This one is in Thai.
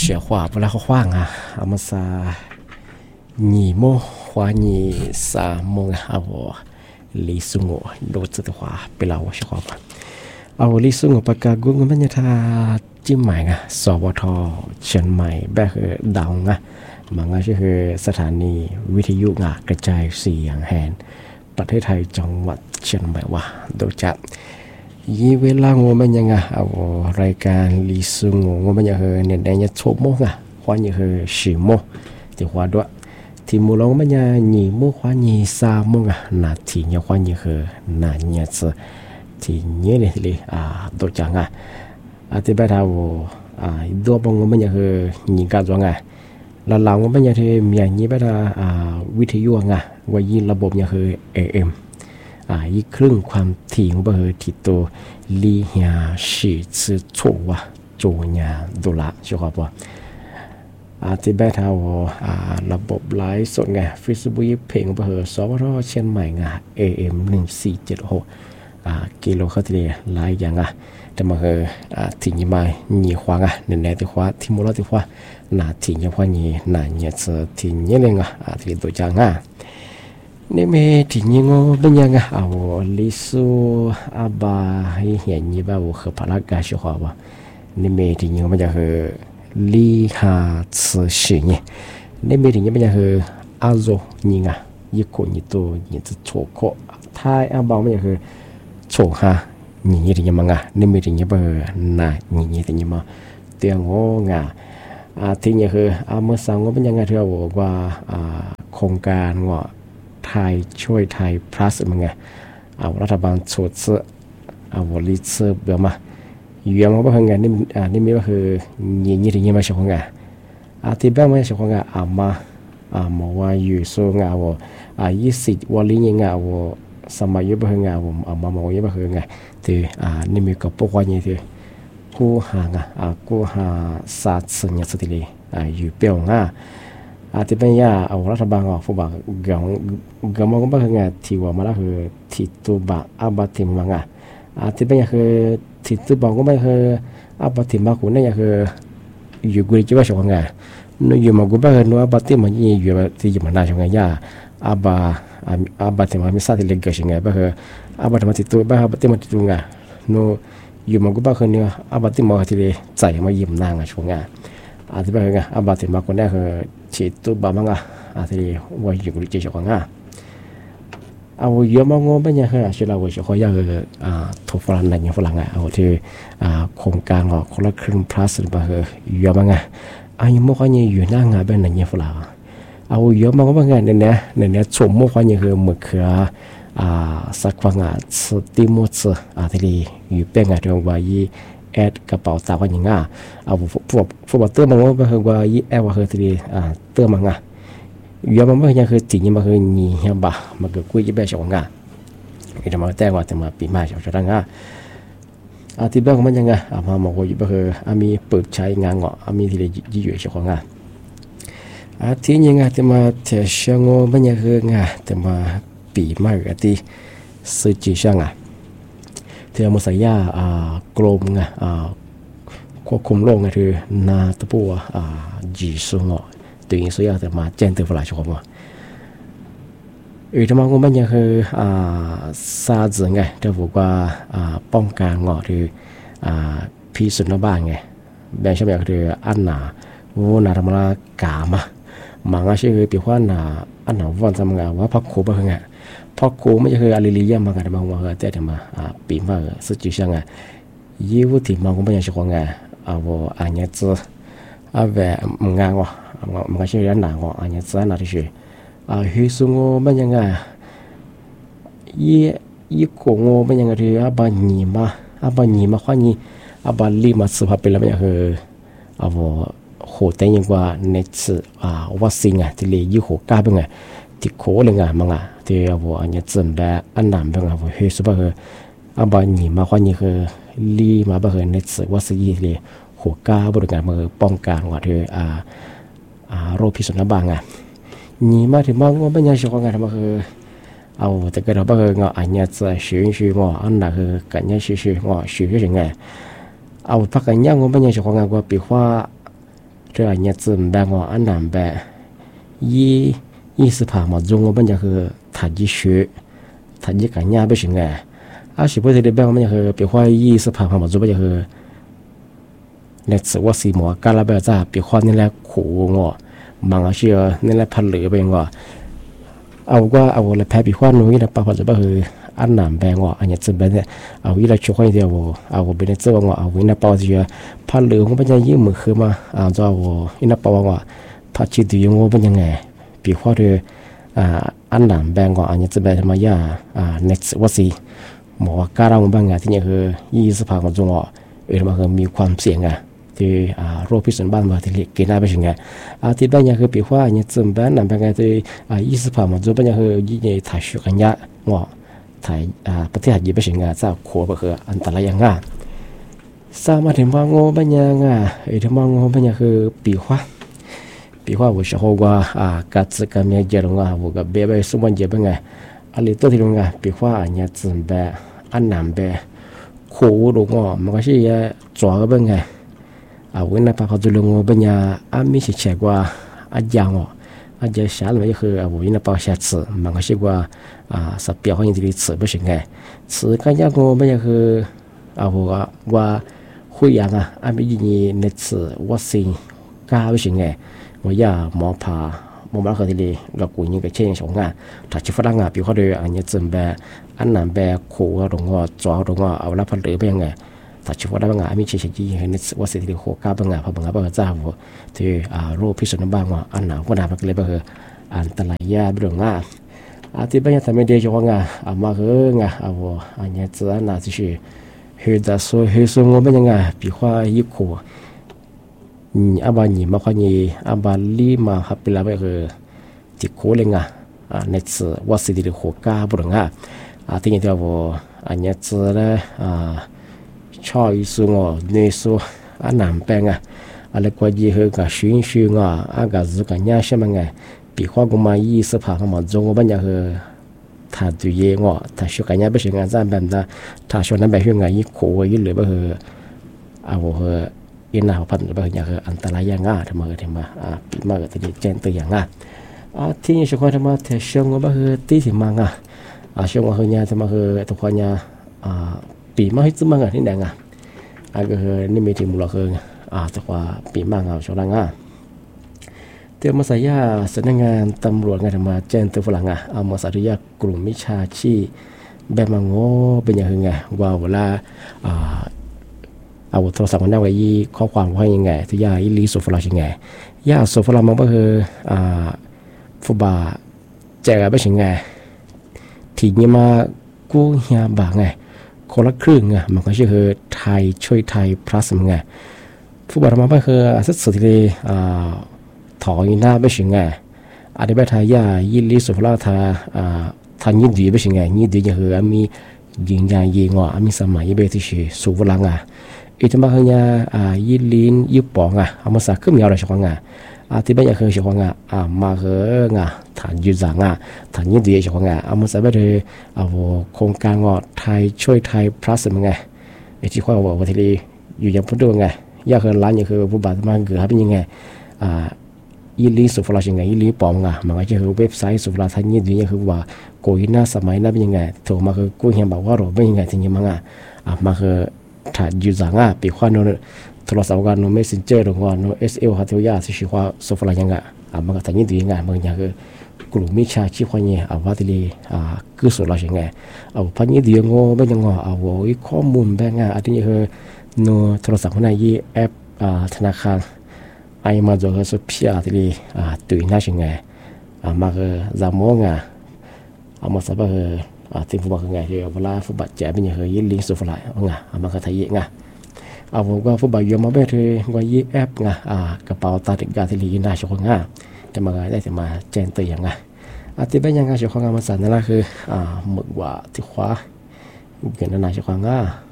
学话不来话啊，阿么啥你么话你啥么啊我李松我都知道话不来我说话吧，啊我李松我ปากกากูมันจะท่าจิ้มใหม่อ่ะสวทเชียงใหม่แบบคือดาวอ่ะมันก็คือสถานีวิทยุอ่ะกระจายเสียงแห่งประเทศไทยจังหวัดเชียงใหม่ว่าโดยจะยี่เวลางมันยังไงเอารายการลิซุงมันยังเนี่ยได้ยัดชั่วโมงอ่ะความยัง10โมงที่ว่าด้วยที่มูลมันยัง2โมงความยัง3โมงอ่ะนาทียังความยังนาเนี่ยจะที่เนี่ยเลยโดยจังอ่ะที่แบบเราตัวบางมันยังยิงกันจังอ่ะแล้วเรามันยังที่มีอย่างนี้แบบวิทยุอ่ะว่ายิงระบบยังAMอีกครึ่งความถี่ของเบอร์ที่ตัวลีเฮียสิชื่อชัวโจญาดุละใช่ครับว่าที่แบบเราระบบไลฟ์สดไง Facebook เพลงเบอร์สวทเชียงใหม่ไง AM 1476กิโลเฮิรตซ์ไลฟ์อย่างแต่มาที่ยี่ไม่ยี่ขวางเนี่ยที่ขวาที่มูลที่ขวาหน้าที่ยี่ขวายี่หน้าเนี่ยจะที่ยี่เลยที่ตัวจังนี่เมื่อที่ยี่งเป็นยังเอาลิซูอาบาให้เห็นยี่บ้าว่าเขาพลักการชัวร์ว่านี่เมื่อที่ยี่มันจะลีฮาซื่อสิ่งนี่เมื่อที่ยี่มันจะอาโซยี่ยี่คนยี่ตัวยี่จะโชว์ก็ท้ายอาบามันจะโชว์ฮะยี่ที่ยี่มันี่เมื่อที่ยี่บ้าน่ะยี่ที่ยี่มาเตียงงที่ยี่เมื่อสังเป็นยังไงที่เราบอกว่าโครงการว่าไทยช่วยไทย plus มึงไงเอารัฐบาลสดเอาวอลิเซอร์เบลมาอยู่ยังว่าเพิ่งไงนี่มีว่าคือยี่ที่ยี่มาเฉพาะไงที่แบงค์มาเฉพาะไงมาว่าอยู่ส่งเอา20วอลิยังไงสมัยยุบเพิ่งไงมาว่ายุบเพิ่งไงที่นี่มีกับพวกวันนี้ที่กู้หางกู้หาศาสตร์สัญญาสติลีอยู่เปล่าที่เป็นเอารัฐบาลผู้บังกำมองก็คือไงที่ว่ามาแล้วคือที่ตัวบังอาบัติมังที่เป็นคือที่ตัวบังก็ไม่คืออาบัติมังคนนี่คืออยู่กุฏิจีบชาวไงนู่นอยู่มากุฏิคือนู่นอาบัติมันยี่อยู่ที่อยู่มันน่าชาวไงอาบัติมันมีสัตว์ที่เล็กกว่าชาวไงคืออาบัติมันที่ตัวอาบัติมันที่ตัวไงนู่นอยู่มากุฏิคือเนี่ยอาบัติมันที่เลยใจมายิ้มนางชาวไงที่เป็นไงอาบัติมังคนนี่คือที่ตัวบ้ามังที่ว่าอยู่กุฏิเจ้าของเอาเยอะมากงงเป็นยังไงชื่อเราว่าเขาอยากถูกฝรั่งนั่นยังฝรั่งเอาที่โครงการคนละครึ่ง plus แบบเยอะมากยังไม่ค่อยอยู่หน้างานเป็นนั่นยังฝรั่งเอาเยอะมากเป็นไงเนี่ยชมไม่ค่อยยังคือมือคือสักวันสติมุสที่อยู่เป็นไงที่ว่าแอดกระเป๋าตาวันยังเอาพวกเติมมันว่าคือว่าแอดว่าคือที่เติมมันเยอะมันยังคือจริงมันคือนี่เหี้ยบ่มันก็คุยจะแบบชาวงาจะมาแต่ว่าจะมาปีใหม่ชาวต่างที่บ้านมันยังมาบอกว่าอยู่ก็คือมีเปิดใช้งานมีที่จะอยู่ชาวงาที่ยังจะมาเที่ยวเชียงมันยังคือจะมาปีใหม่ก็ที่ซื้อจีช่างเธอมาใส่ยากลมควบคุมโรคคือนาตะปูจีสุงตัวนี้สุดยอดแต่มาแจ้งเตือนฝรั่งชอบที่มันก็มันยังคือซาจึงไงจะบอกว่าป้องกันคือพิษสุนัขบ้านไงแบ่งช่วงคืออันหนาวัวนาธรรมดากามาก็ชื่อปีว่าอันหนาวันสมัยว่าพักโคบ้างไงพักโคไม่ใช่คืออาริลิยามันก็ได้บางวันก็แต่มาปีมาสุดจีช่างยี่วุฒิมันก็ไม่ยังชอบไงอันนี้จะแบบงานมันก็ใช้เรื่องหนังอันนี้จะน่าที่สุดฮิซุงมันยังไงยี่กงมันยังไงที่อาบานีมาข้อนี้อาบาลีมาสุภาพเป็นแล้วมันยังคือโหแต่ยังว่าเนสวัคซีนที่เลยยี่หัวก้าเป็นไงที่โคเลยไงมั้งที่อันนี้จำแบบอันนั้นเป็นไงฮิซุบ้าคืออาบานีมาข้อนี้คือลีมาบ้าคือเนสวัคซีนเลยหัวก้าบริการมือป้องกันว่าที่โรคพิษสุนัขบ้านี่มาถึงมองว่าเป็นยังไงชาวงานทำมาคือเอาแต่ก็เราบ้าคืออันนี้จะชื่ออันนั้นคือกันยังชื่อยังไงเอาพักกันยังว่าเป็นยังชาวงานว่าปีว่า这年子办我安南办20%嘛，中国本家和他继续他你干伢不行哎，是不是的办我们和别花20%嘛，做不就和那次我是么干了不要咋，别花你来苦我，忙是要你来拍乐呗我，我来拍别花侬伊来把或者把和安南办我，年子办的，伊来去换一点我别的做我，伊来包就拍乐我本家也没喝嘛，做我伊来包我，拍起对我本家哎，别花的安南办我，年子办什么呀那次我是么干了我办啊，ที่นี่คือ20%ของตัวมันคือมีความเสี่ยงอ่ะที่โรคพิษสุนัขบ้านมาที่กินได้ไม่ใช่ไงที่บ้านเนี่ยคือปีว่าเนี่ยจำเป็นนั่นเป็นไงที่20%ของตัวบ้านเนี่ยคือยี่เนี่ยถ่ายชุกันยะว่าถ่ายประเทศยี่ไม่ใช่ไงจะขวบคืออันตรายยังไงสามารถถึงว่างูบ้านเนี่ยไงถึงว่างูบ้านเนี่ยคือปีว่า我小伙ว่ากัดสกัดเมียเจริญว่า我กับเบี้ยไปสมบูรณ์เจเป็นไงอะไรตัวที่ตรงไงปีว่าเนี่ยจำเป็นอันนั้นเป็น苦路我们个是也抓个本个我那把好做了我本呀没去吃过讲讲下了以后我那把下吃们个是过是别好人这里吃不行个吃干家我本呀去我会养没你那吃我是干不行个我也没怕我们和这里个姑娘个亲兄他去发比如说你准备อันนั้นแบบขู่ตรงว่าจ่อตรงว่าเอาละพันเหลือไปยังไงถ้าชิวได้บางอย่างมีเฉยๆที่เห็นว่าสิ่งที่โคก้าบางอย่างพอบางอย่างบางอย่างจ้าวัวที่โรคพิษสุนัขบ้างว่าอันหนาวก็หนาวก็เลยแบบอันตรายยาเรื่องง่ายที่บางอย่างทำไม่ได้จังว่ามาเรื่องง่ายอันนี้จะน่าจะชื่อเฮดัสเฮซุงว่ายังไงปีว่ายิ่งขู่บางอย่างมาคนนี้บางลีมาฮับไปแล้วแบบที่ขู่เลยง่ายในสื่อว่าสิ่งที่โคก้าบางอย่างที่นี่ที่ว่าอันนี้จะเลยชอบอีสุงเนสุอันนั้นเป็นอะไรกว่ายี่ห้อกับชิงกับจุกันเนี่ยใช่ไหมไงปีข้อกูมา20%มาจงว่าอย่างถ้าดูเยอะถ้าชุกันเนี่ยไม่ใช่งานจ้างแบบนั้นถ้าชวนนั้นแบบเรื่องยี่ขู่ยี่เหลือแบบอินนาพันธุ์แบบอย่างอันตรายอย่างทำไมปีมาก็ที่เจนตัวอย่างที่นี่ชวนทำไมเทชงว่าแบบที่ที่มังช่วงวันนี้จะมาคือทุกคนเนี่ยปีมาให้ซึมังที่ไหนก็คือนี่มีทีมเราคือทุกคนปีมังช่วงนั้นเดี๋ยวมาใส่ยาสำนักงานตำรวจงานมาแจ้งตัวฝรั่งมาใส่ยากลุ่มมิชาชีแบบมังโง่เป็นอย่างไงว่าเวลาโทรศัพท์มันได้ไว้ยี่ข้อความว่ายังไงที่ยาอีลีโซฟลายังไงยาโซฟลามันก็คือฟุบาแจกไปยังไงทีนี้มากู้เฮียบางไงคนละครึ่งมันก็คือไทยช่วยไทย plus ไงผู้บริหารมันคือสุดที่ถอยหน้าไม่ใช่ไงอันนี้แบบไทยยายิลิสุฟลาทางยินดีไม่ใช่ไงยินดีอย่างคือมียิงยายิงมีสมัยแบบที่ชื่อสุฟลาอีกทั้งบางอย่างยิลินยิปองมาสักขึ้นมีอะไรสักอย่างที่บ้านคือชาวงมาคือฐานยืนสังฐานยืนดีชาวงมาใส่ไปเลยโครงการไทยช่วยไทย plus มันไงที่ข้อว่าที่อยู่อย่างพูดด้วยไงยากคือร้านอย่างคือผู้บาดมันเกิดเป็นยังไงยิลีสุฟลายังไงยิลีปอมมันก็คือเว็บไซต์สุฟลาทางยืนดีอย่างคือว่าโกยหน้าสมัยนั้นเป็นยังไงถูกมาคือกู้เหี่ยบอกว่าเราเป็นยังไงที่นี่มันมาคือฐานยืนสังปีข้อนู้นโทรศัพท์กันโน้ต Messenger หรือว่าโน้ต SL ฮัตเทียที่ชื่อว่าโซฟลายังไงมันก็ทำยิ่งดียังไงมันอย่างคือกลุ่มมิชาชีพคนนี้ว่าที่คือสุดละยังไงพันยิ่งดีงอเป็นยังไงข้อมูลแบบไงอันนี้คือโน้ตโทรศัพท์คนไหนยี่แอปธนาคารมาจากสุดพิจที่ตื่นน่ายังไงมาคือจำมองมาสับที่ฟุตบอลยังไงที่เวลาฟุตบอลแจกเป็นยังไงยิ่งลิงสุดละมันก็ทำยิ่งผมก็ฟุตบอลยอมมาแบบที่ว่ายี่แอปกระเป๋าตาติดยาที่ลีน่าชอบจะมาได้จะมาแจ้งตัวอย่างที่เป็นยังไงชอบมาสั่นนั่นแหละคือหมึกว่าที่คว้าเกิดน่าชอบ